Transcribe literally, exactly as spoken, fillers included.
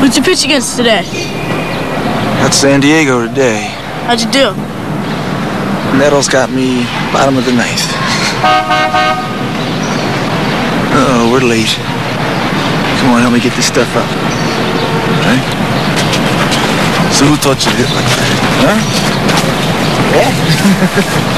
Who'd you pitch against today? Got San Diego today. How'd you do? Nettles got me bottom of the ninth. Uh-oh, we're late. Come on, help me get this stuff up. All right? So who taught you to hit like that? Huh? Yeah?